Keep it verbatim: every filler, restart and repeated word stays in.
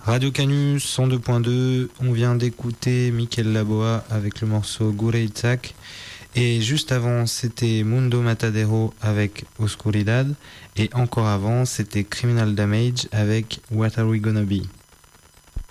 Radio Canus cent deux point deux, on vient d'écouter Mikel Laboa avec le morceau Gureitzak. Et juste avant, c'était Mundo Matadero avec Oscuridad. Et encore avant, c'était Criminal Damage avec What Are We Gonna Be.